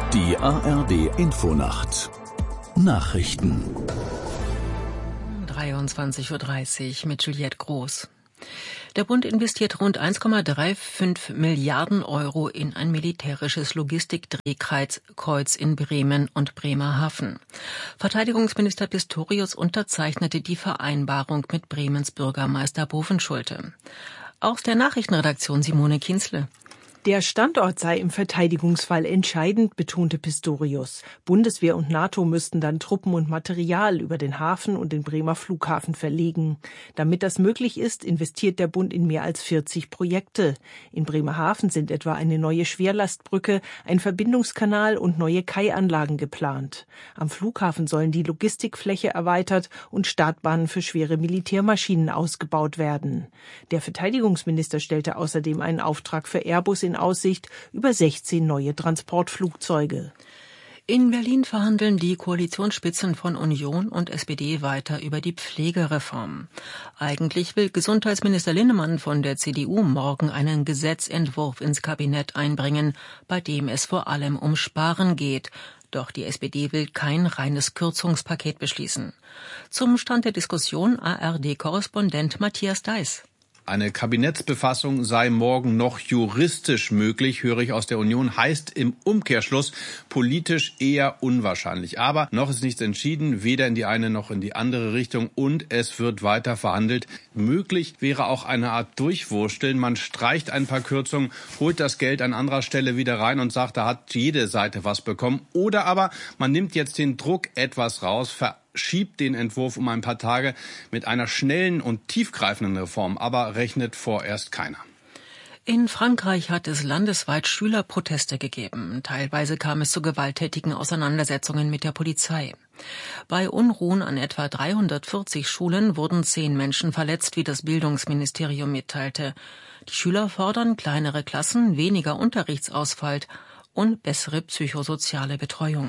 Die ARD-Infonacht Nachrichten 23:30 Uhr mit Juliette Groß. Der Bund investiert rund 1,35 Milliarden Euro in ein militärisches Logistikdrehkreuz in Bremen und Bremerhaven. Verteidigungsminister Pistorius unterzeichnete die Vereinbarung mit Bremens Bürgermeister Bovenschulte. Aus der Nachrichtenredaktion Simone Kienzle. Der Standort sei im Verteidigungsfall entscheidend, betonte Pistorius. Bundeswehr und NATO müssten dann Truppen und Material über den Hafen und den Bremer Flughafen verlegen. Damit das möglich ist, investiert der Bund in mehr als 40 Projekte. In Bremerhaven sind etwa eine neue Schwerlastbrücke, ein Verbindungskanal und neue Kaianlagen geplant. Am Flughafen sollen die Logistikfläche erweitert und Startbahnen für schwere Militärmaschinen ausgebaut werden. Der Verteidigungsminister stellte außerdem einen Auftrag für Airbus in Aussicht über 16 neue Transportflugzeuge. In Berlin verhandeln die Koalitionsspitzen von Union und SPD weiter über die Pflegereform. Eigentlich will Gesundheitsminister Linnemann von der CDU morgen einen Gesetzentwurf ins Kabinett einbringen, bei dem es vor allem um Sparen geht. Doch die SPD will kein reines Kürzungspaket beschließen. Zum Stand der Diskussion ARD-Korrespondent Matthias Deiß. Eine Kabinettsbefassung sei morgen noch juristisch möglich, höre ich aus der Union, heißt im Umkehrschluss politisch eher unwahrscheinlich. Aber noch ist nichts entschieden, weder in die eine noch in die andere Richtung, und es wird weiter verhandelt. Möglich wäre auch eine Art Durchwursteln. Man streicht ein paar Kürzungen, holt das Geld an anderer Stelle wieder rein und sagt, da hat jede Seite was bekommen. Oder aber man nimmt jetzt den Druck etwas raus, schiebt den Entwurf um ein paar Tage mit einer schnellen und tiefgreifenden Reform, aber rechnet vorerst keiner. In Frankreich hat es landesweit Schülerproteste gegeben. Teilweise kam es zu gewalttätigen Auseinandersetzungen mit der Polizei. Bei Unruhen an etwa 340 Schulen wurden 10 Menschen verletzt, wie das Bildungsministerium mitteilte. Die Schüler fordern kleinere Klassen, weniger Unterrichtsausfall und bessere psychosoziale Betreuung.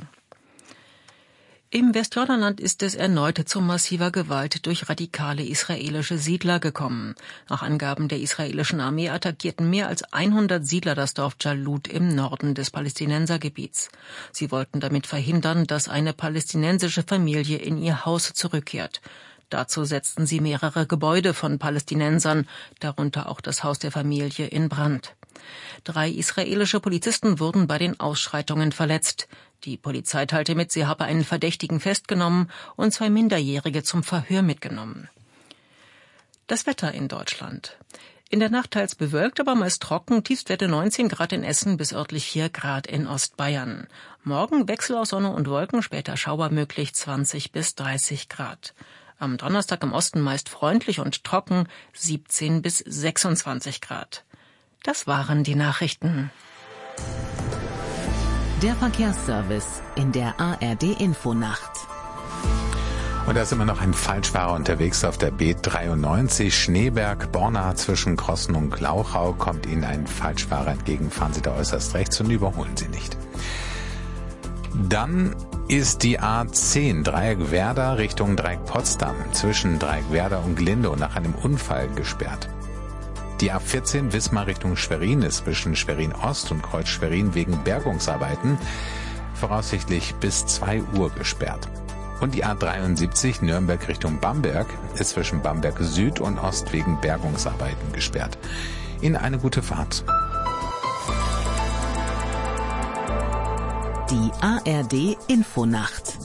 Im Westjordanland ist es erneut zu massiver Gewalt durch radikale israelische Siedler gekommen. Nach Angaben der israelischen Armee attackierten mehr als 100 Siedler das Dorf Jalut im Norden des Palästinensergebiets. Sie wollten damit verhindern, dass eine palästinensische Familie in ihr Haus zurückkehrt. Dazu setzten sie mehrere Gebäude von Palästinensern, darunter auch das Haus der Familie, in Brand. 3 israelische Polizisten wurden bei den Ausschreitungen verletzt. Die Polizei teilte mit, sie habe einen Verdächtigen festgenommen und 2 Minderjährige zum Verhör mitgenommen. Das Wetter in Deutschland. In der Nacht teils bewölkt, aber meist trocken, Tiefstwerte 19 Grad in Essen bis örtlich 4 Grad in Ostbayern. Morgen Wechsel aus Sonne und Wolken, später Schauer möglich 20 bis 30 Grad. Am Donnerstag im Osten meist freundlich und trocken 17 bis 26 Grad. Das waren die Nachrichten. Der Verkehrsservice in der ARD-Infonacht. Und da ist immer noch ein Falschfahrer unterwegs auf der B93 Schneeberg-Borna zwischen Krossen und Glauchau. Kommt Ihnen ein Falschfahrer entgegen, fahren Sie da äußerst rechts und überholen Sie nicht. Dann ist die A10 Dreieck-Werder Richtung Dreieck-Potsdam zwischen Dreieck-Werder und Glindow nach einem Unfall gesperrt. Die A14 Wismar Richtung Schwerin ist zwischen Schwerin-Ost und Kreuz Schwerin wegen Bergungsarbeiten voraussichtlich bis 2 Uhr gesperrt. Und die A73 Nürnberg Richtung Bamberg ist zwischen Bamberg Süd und Ost wegen Bergungsarbeiten gesperrt. Ihnen eine gute Fahrt. Die ARD-Infonacht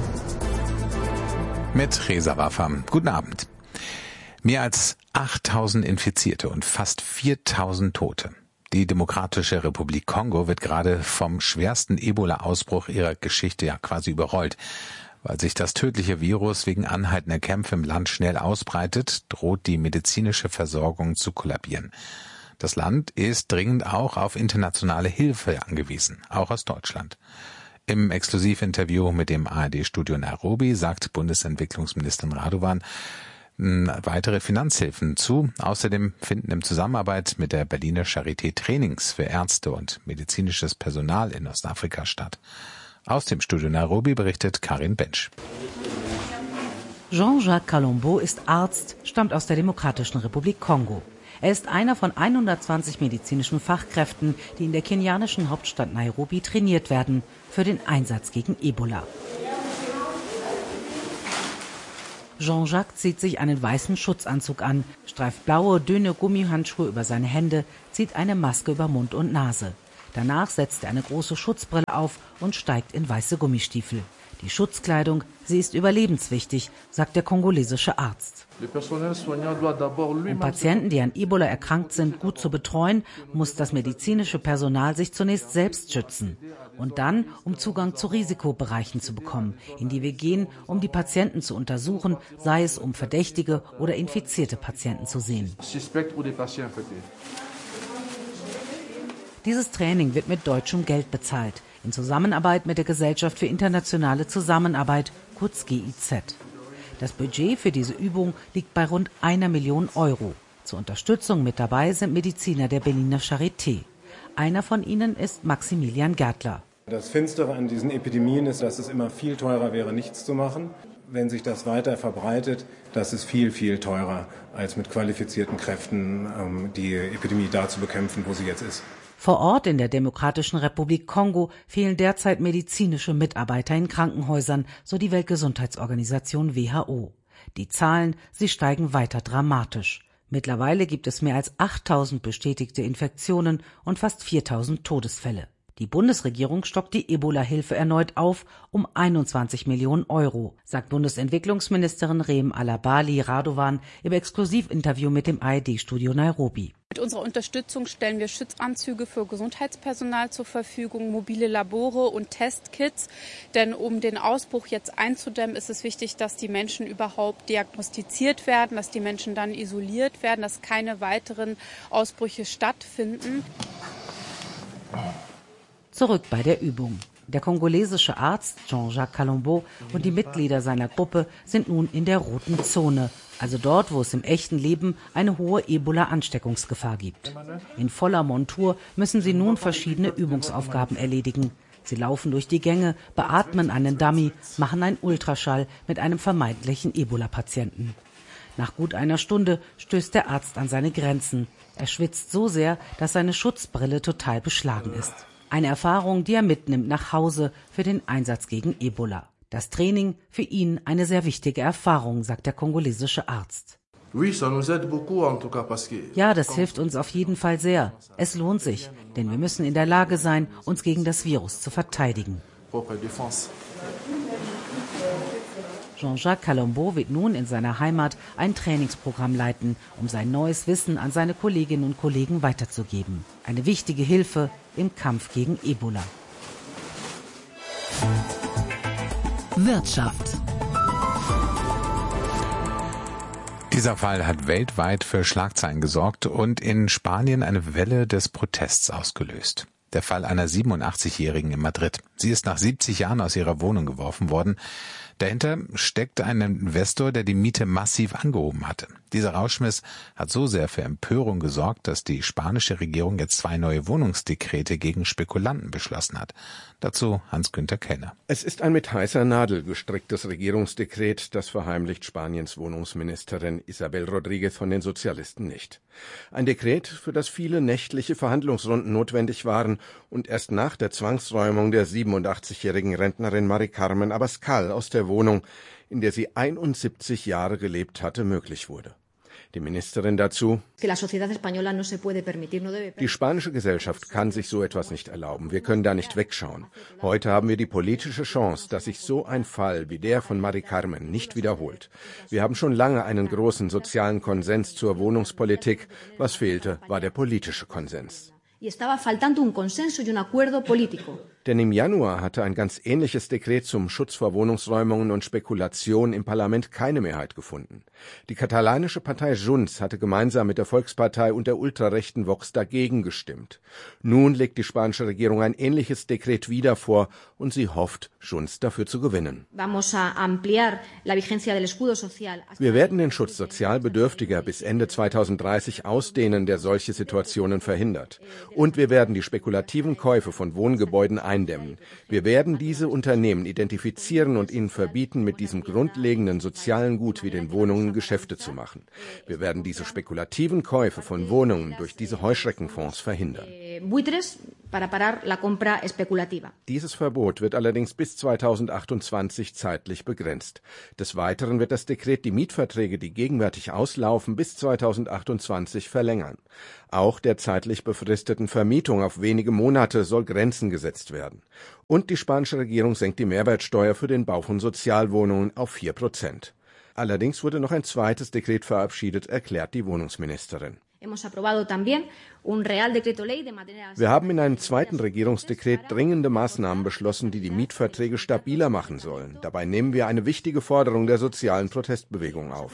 Mit Reza Waffa. Guten Abend. Mehr als 8000 Infizierte und fast 4000 Tote. Die Demokratische Republik Kongo wird gerade vom schwersten Ebola-Ausbruch ihrer Geschichte quasi überrollt. Weil sich das tödliche Virus wegen anhaltender Kämpfe im Land schnell ausbreitet, droht die medizinische Versorgung zu kollabieren. Das Land ist dringend auch auf internationale Hilfe angewiesen, auch aus Deutschland. Im Exklusivinterview mit dem ARD-Studio Nairobi sagt Bundesentwicklungsministerin Radovan weitere Finanzhilfen zu. Außerdem finden in Zusammenarbeit mit der Berliner Charité Trainings für Ärzte und medizinisches Personal in Ostafrika statt. Aus dem Studio Nairobi berichtet Karin Bensch. Jean-Jacques Kalombo ist Arzt, stammt aus der Demokratischen Republik Kongo. Er ist einer von 120 medizinischen Fachkräften, die in der kenianischen Hauptstadt Nairobi trainiert werden für den Einsatz gegen Ebola. Jean-Jacques zieht sich einen weißen Schutzanzug an, streift blaue, dünne Gummihandschuhe über seine Hände, zieht eine Maske über Mund und Nase. Danach setzt er eine große Schutzbrille auf und steigt in weiße Gummistiefel. Die Schutzkleidung, sie ist überlebenswichtig, sagt der kongolesische Arzt. Um Patienten, die an Ebola erkrankt sind, gut zu betreuen, muss das medizinische Personal sich zunächst selbst schützen. Und dann, um Zugang zu Risikobereichen zu bekommen, in die wir gehen, um die Patienten zu untersuchen, sei es um verdächtige oder infizierte Patienten zu sehen. Dieses Training wird mit deutschem Geld bezahlt, in Zusammenarbeit mit der Gesellschaft für internationale Zusammenarbeit, kurz GIZ. Das Budget für diese Übung liegt bei rund 1 Million Euro. Zur Unterstützung mit dabei sind Mediziner der Berliner Charité. Einer von ihnen ist Maximilian Gärtler. Das Finstere an diesen Epidemien ist, dass es immer viel teurer wäre, nichts zu machen. Wenn sich das weiter verbreitet, das ist viel, viel teurer, als mit qualifizierten Kräften die Epidemie da zu bekämpfen, wo sie jetzt ist. Vor Ort in der Demokratischen Republik Kongo fehlen derzeit medizinische Mitarbeiter in Krankenhäusern, so die Weltgesundheitsorganisation WHO. Die Zahlen, sie steigen weiter dramatisch. Mittlerweile gibt es mehr als 8.000 bestätigte Infektionen und fast 4.000 Todesfälle. Die Bundesregierung stockt die Ebola-Hilfe erneut auf um 21 Millionen Euro, sagt Bundesentwicklungsministerin Rem Alabali Radovan im Exklusivinterview mit dem ARD-Studio Nairobi. Mit unserer Unterstützung stellen wir Schutzanzüge für Gesundheitspersonal zur Verfügung, mobile Labore und Testkits. Denn um den Ausbruch jetzt einzudämmen, ist es wichtig, dass die Menschen überhaupt diagnostiziert werden, dass die Menschen dann isoliert werden, dass keine weiteren Ausbrüche stattfinden. Zurück bei der Übung. Der kongolesische Arzt Jean-Jacques Kalombo und die Mitglieder seiner Gruppe sind nun in der roten Zone, also dort, wo es im echten Leben eine hohe Ebola-Ansteckungsgefahr gibt. In voller Montur müssen sie nun verschiedene Übungsaufgaben erledigen. Sie laufen durch die Gänge, beatmen einen Dummy, machen einen Ultraschall mit einem vermeintlichen Ebola-Patienten. Nach gut einer Stunde stößt der Arzt an seine Grenzen. Er schwitzt so sehr, dass seine Schutzbrille total beschlagen ist. Eine Erfahrung, die er mitnimmt nach Hause für den Einsatz gegen Ebola. Das Training für ihn eine sehr wichtige Erfahrung, sagt der kongolesische Arzt. Ja, das hilft uns auf jeden Fall sehr. Es lohnt sich, denn wir müssen in der Lage sein, uns gegen das Virus zu verteidigen. Jean-Jacques Kalombo wird nun in seiner Heimat ein Trainingsprogramm leiten, um sein neues Wissen an seine Kolleginnen und Kollegen weiterzugeben. Eine wichtige Hilfe im Kampf gegen Ebola. Wirtschaft. Dieser Fall hat weltweit für Schlagzeilen gesorgt und in Spanien eine Welle des Protests ausgelöst. Der Fall einer 87-Jährigen in Madrid. Sie ist nach 70 Jahren aus ihrer Wohnung geworfen worden. Dahinter steckte ein Investor, der die Miete massiv angehoben hatte. Dieser Rauschmiss hat so sehr für Empörung gesorgt, dass die spanische Regierung jetzt 2 neue Wohnungsdekrete gegen Spekulanten beschlossen hat. Dazu Hans-Günther Kellner. Es ist ein mit heißer Nadel gestricktes Regierungsdekret, das verheimlicht Spaniens Wohnungsministerin Isabel Rodríguez von den Sozialisten nicht. Ein Dekret, für das viele nächtliche Verhandlungsrunden notwendig waren und erst nach der Zwangsräumung der 87-jährigen Rentnerin Mari Carmen Abascal aus der Wohnung, in der sie 71 Jahre gelebt hatte, möglich wurde. Die Ministerin dazu: Die spanische Gesellschaft kann sich so etwas nicht erlauben. Wir können da nicht wegschauen. Heute haben wir die politische Chance, dass sich so ein Fall wie der von Mari Carmen nicht wiederholt. Wir haben schon lange einen großen sozialen Konsens zur Wohnungspolitik. Was fehlte, war der politische Konsens. Denn im Januar hatte ein ganz ähnliches Dekret zum Schutz vor Wohnungsräumungen und Spekulation im Parlament keine Mehrheit gefunden. Die katalanische Partei Junts hatte gemeinsam mit der Volkspartei und der ultrarechten Vox dagegen gestimmt. Nun legt die spanische Regierung ein ähnliches Dekret wieder vor und sie hofft, Junts dafür zu gewinnen. Wir werden den Schutz Sozialbedürftiger bis Ende 2030 ausdehnen, der solche Situationen verhindert. Und wir werden die spekulativen Käufe von Wohngebäuden eindämmen. Wir werden diese Unternehmen identifizieren und ihnen verbieten, mit diesem grundlegenden sozialen Gut wie den Wohnungen Geschäfte zu machen. Wir werden diese spekulativen Käufe von Wohnungen durch diese Heuschreckenfonds verhindern. Dieses Verbot wird allerdings bis 2028 zeitlich begrenzt. Des Weiteren wird das Dekret die Mietverträge, die gegenwärtig auslaufen, bis 2028 verlängern. Auch der zeitlich befristeten Vermietung auf wenige Monate soll Grenzen gesetzt werden. Und die spanische Regierung senkt die Mehrwertsteuer für den Bau von Sozialwohnungen auf 4%. Allerdings wurde noch ein zweites Dekret verabschiedet, erklärt die Wohnungsministerin. Wir haben in einem zweiten Regierungsdekret dringende Maßnahmen beschlossen, die die Mietverträge stabiler machen sollen. Dabei nehmen wir eine wichtige Forderung der sozialen Protestbewegung auf.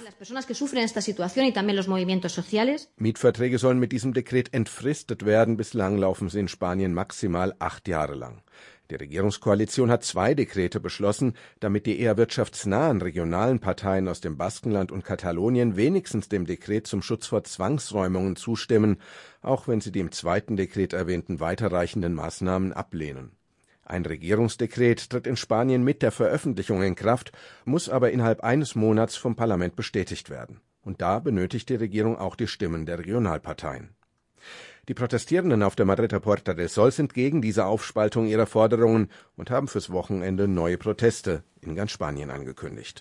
Mietverträge sollen mit diesem Dekret entfristet werden. Bislang laufen sie in Spanien maximal 8 Jahre lang. Die Regierungskoalition hat 2 Dekrete beschlossen, damit die eher wirtschaftsnahen regionalen Parteien aus dem Baskenland und Katalonien wenigstens dem Dekret zum Schutz vor Zwangsräumungen zustimmen, auch wenn sie die im zweiten Dekret erwähnten weiterreichenden Maßnahmen ablehnen. Ein Regierungsdekret tritt in Spanien mit der Veröffentlichung in Kraft, muss aber innerhalb eines Monats vom Parlament bestätigt werden. Und da benötigt die Regierung auch die Stimmen der Regionalparteien. Die Protestierenden auf der Madrider Puerta del Sol sind gegen diese Aufspaltung ihrer Forderungen und haben fürs Wochenende neue Proteste in ganz Spanien angekündigt.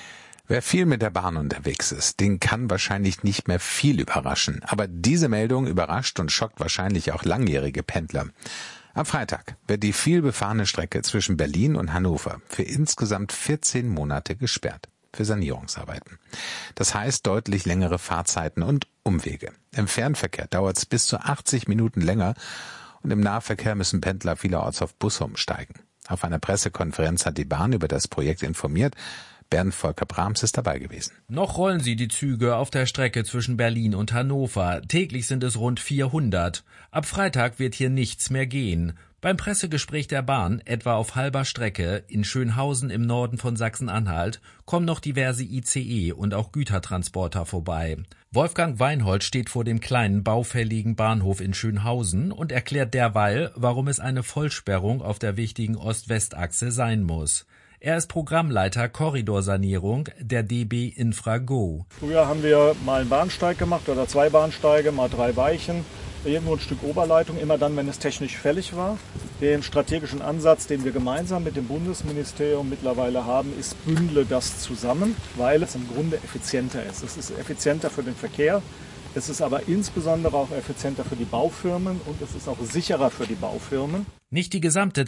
Wer viel mit der Bahn unterwegs ist, den kann wahrscheinlich nicht mehr viel überraschen. Aber diese Meldung überrascht und schockt wahrscheinlich auch langjährige Pendler. Am Freitag wird die vielbefahrene Strecke zwischen Berlin und Hannover für insgesamt 14 Monate gesperrt für Sanierungsarbeiten. Das heißt deutlich längere Fahrzeiten und Umwege. Im Fernverkehr dauert es bis zu 80 Minuten länger und im Nahverkehr müssen Pendler vielerorts auf Busse umsteigen. Auf einer Pressekonferenz hat die Bahn über das Projekt informiert. Bernd Volker Brahms ist dabei gewesen. Noch rollen sie die Züge auf der Strecke zwischen Berlin und Hannover. Täglich sind es rund 400. Ab Freitag wird hier nichts mehr gehen. Beim Pressegespräch der Bahn, etwa auf halber Strecke in Schönhausen im Norden von Sachsen-Anhalt, kommen noch diverse ICE und auch Gütertransporter vorbei. Wolfgang Weinhold steht vor dem kleinen, baufälligen Bahnhof in Schönhausen und erklärt derweil, warum es eine Vollsperrung auf der wichtigen Ost-West-Achse sein muss. Er ist Programmleiter Korridorsanierung der DB Infra Go. Früher haben wir mal einen Bahnsteig gemacht oder 2 Bahnsteige, mal 3 Weichen. Irgendwo ein Stück Oberleitung, immer dann, wenn es technisch fällig war. Den strategischen Ansatz, den wir gemeinsam mit dem Bundesministerium mittlerweile haben, ist, bündle das zusammen, weil es im Grunde effizienter ist. Es ist effizienter für den Verkehr, es ist aber insbesondere auch effizienter für die Baufirmen und es ist auch sicherer für die Baufirmen. Nicht die gesamte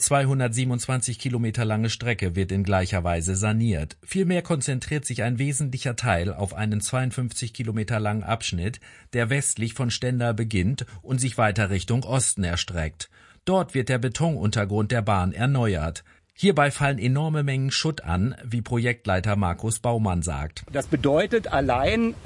227 Kilometer lange Strecke wird in gleicher Weise saniert. Vielmehr konzentriert sich ein wesentlicher Teil auf einen 52 Kilometer langen Abschnitt, der westlich von Stendal beginnt und sich weiter Richtung Osten erstreckt. Dort wird der Betonuntergrund der Bahn erneuert. Hierbei fallen enorme Mengen Schutt an, wie Projektleiter Markus Baumann sagt. Das bedeutet allein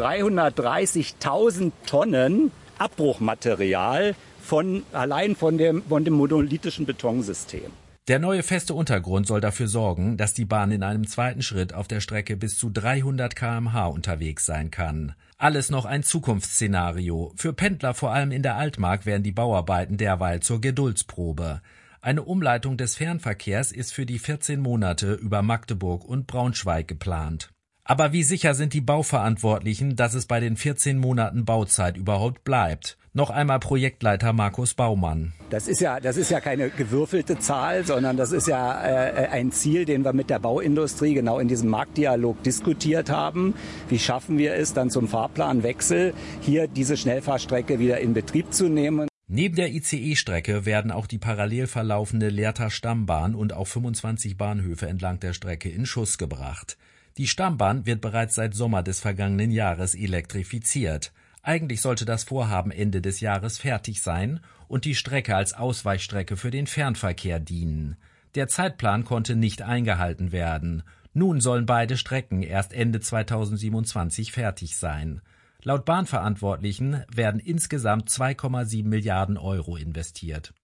330.000 Tonnen Abbruchmaterial von dem monolithischen Betonsystem. Der neue feste Untergrund soll dafür sorgen, dass die Bahn in einem zweiten Schritt auf der Strecke bis zu 300 km/h unterwegs sein kann. Alles noch ein Zukunftsszenario. Für Pendler vor allem in der Altmark werden die Bauarbeiten derweil zur Geduldsprobe. Eine Umleitung des Fernverkehrs ist für die 14 Monate über Magdeburg und Braunschweig geplant. Aber wie sicher sind die Bauverantwortlichen, dass es bei den 14 Monaten Bauzeit überhaupt bleibt? Noch einmal Projektleiter Markus Baumann. Das ist ja keine gewürfelte Zahl, sondern das ist ja ein Ziel, den wir mit der Bauindustrie genau in diesem Marktdialog diskutiert haben. Wie schaffen wir es dann zum Fahrplanwechsel, hier diese Schnellfahrstrecke wieder in Betrieb zu nehmen? Neben der ICE-Strecke werden auch die parallel verlaufende Lehrter Stammbahn und auch 25 Bahnhöfe entlang der Strecke in Schuss gebracht. Die Stammbahn wird bereits seit Sommer des vergangenen Jahres elektrifiziert. Eigentlich sollte das Vorhaben Ende des Jahres fertig sein und die Strecke als Ausweichstrecke für den Fernverkehr dienen. Der Zeitplan konnte nicht eingehalten werden. Nun sollen beide Strecken erst Ende 2027 fertig sein. Laut Bahnverantwortlichen werden insgesamt 2,7 Milliarden Euro investiert.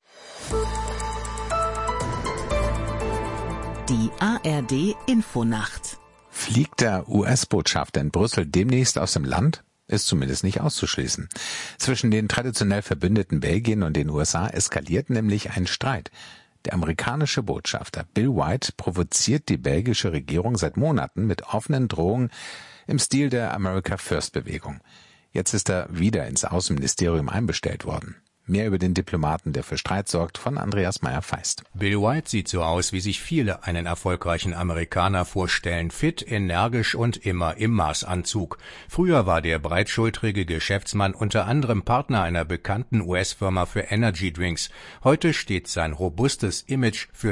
Die ARD Infonacht. Fliegt der US-Botschafter in Brüssel demnächst aus dem Land? ist zumindest nicht auszuschließen. Zwischen den traditionell Verbündeten Belgien und den USA eskaliert nämlich ein Streit. Der amerikanische Botschafter Bill White provoziert die belgische Regierung seit Monaten mit offenen Drohungen im Stil der America First Bewegung. Jetzt ist er wieder ins Außenministerium einbestellt worden. Mehr über den Diplomaten, der für Streit sorgt, von Andreas Meyer-Feist. Bill White sieht so aus, wie sich viele einen erfolgreichen Amerikaner vorstellen. Fit, energisch und immer im Maßanzug. Früher war der breitschultrige Geschäftsmann unter anderem Partner einer bekannten US-Firma für Energy Drinks. Heute steht sein robustes Image für